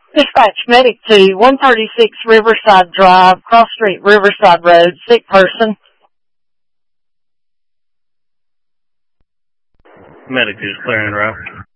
Dispatch medic to 136 Riverside Drive, Cross Street, Riverside Road, sick person. Medic is clearing the route.